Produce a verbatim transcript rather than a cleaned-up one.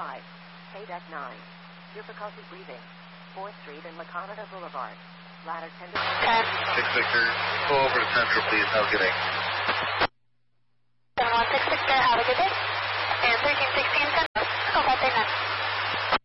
five. K deck nine. Difficulty breathing. fourth Street and Laconida Boulevard. Ladder ten to... six Victor, pull over to Central, please. Have a good day.